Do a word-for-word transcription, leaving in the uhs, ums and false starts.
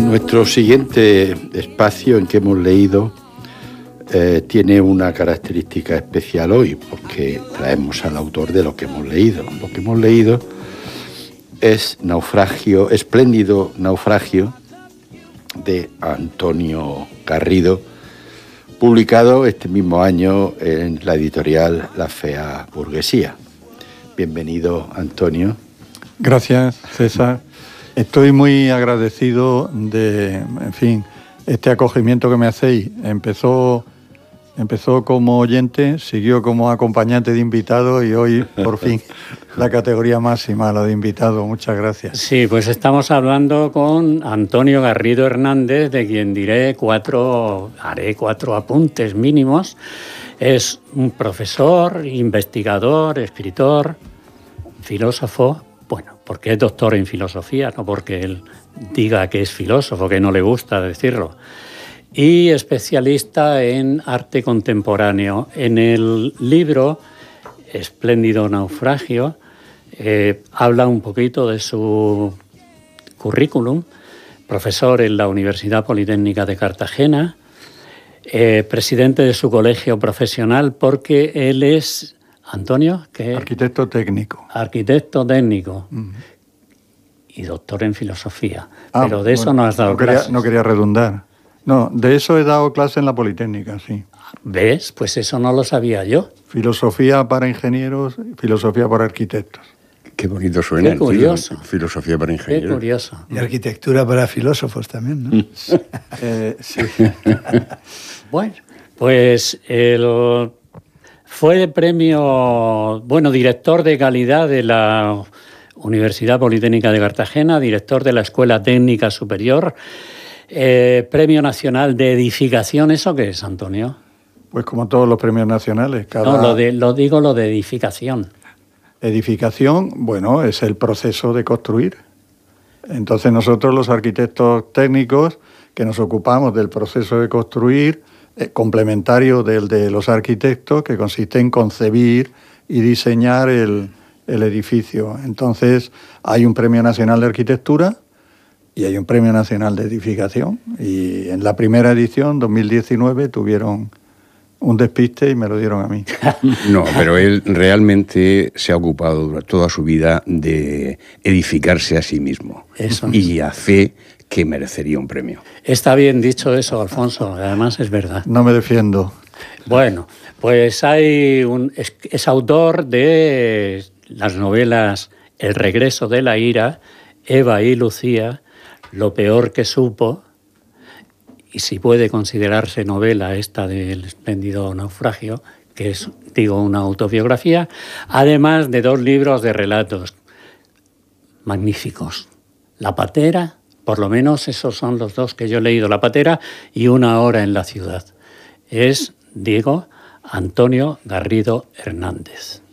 Nuestro siguiente espacio en que hemos leído eh, tiene una característica especial hoy, porque traemos al autor de lo que hemos leído. Lo que hemos leído es Naufragio, Espléndido Naufragio, de Antonio Garrido, publicado este mismo año en la editorial La Fea Burguesía. Bienvenido, Antonio. Gracias, César. Estoy muy agradecido de, en fin, este acogimiento que me hacéis. Empezó, empezó como oyente, siguió como acompañante de invitado y hoy, por fin, la categoría máxima, la de invitado. Muchas gracias. Sí, pues estamos hablando con Antonio Garrido Hernández, de quien diré cuatro, haré cuatro apuntes mínimos. Es un profesor, investigador, escritor, filósofo. Bueno, porque es doctor en filosofía, no porque él diga que es filósofo, que no le gusta decirlo. Y especialista en arte contemporáneo. En el libro Espléndido Naufragio eh, habla un poquito de su currículum. Profesor en la Universidad Politécnica de Cartagena, eh, presidente de su colegio profesional, porque él es... Antonio, que arquitecto técnico. Arquitecto técnico uh-huh. Y doctor en filosofía. Ah, pero de bueno, eso no has dado no quería, clases. No quería redundar. No, de eso he dado clase en la Politécnica, sí. ¿Ves? Pues eso no lo sabía yo. Filosofía para ingenieros, filosofía para arquitectos. Qué bonito suena. Qué curioso. Filosofía para ingenieros. Qué curioso. Y arquitectura para filósofos también, ¿no? eh, sí. Bueno, pues el... Fue premio, bueno, director de calidad de la Universidad Politécnica de Cartagena, director de la Escuela Técnica Superior, eh, Premio Nacional de Edificación. ¿Eso qué es, Antonio? Pues como todos los premios nacionales. Cada... No, lo, de, lo digo lo de edificación. Edificación, bueno, es el proceso de construir. Entonces nosotros los arquitectos técnicos que nos ocupamos del proceso de construir, Eh, complementario del de los arquitectos, que consiste en concebir y diseñar el, el edificio. Entonces, hay un Premio Nacional de Arquitectura y hay un Premio Nacional de Edificación. Y en la primera edición, dos mil diecinueve, tuvieron un despiste y me lo dieron a mí. No, pero él realmente se ha ocupado durante toda su vida de edificarse a sí mismo. Eso. Y a fe que merecería un premio. Está bien dicho eso, Alfonso, además es verdad. No me defiendo. Bueno, pues hay un, es, es autor de las novelas El regreso de la ira, Eva y Lucía, Lo peor que supo, y si puede considerarse novela esta del Espléndido Naufragio, que es, digo, una autobiografía, además de dos libros de relatos magníficos. La patera, por lo menos esos son los dos que yo he leído, La patera y Una hora en la ciudad. Es, digo, Antonio Garrido Hernández.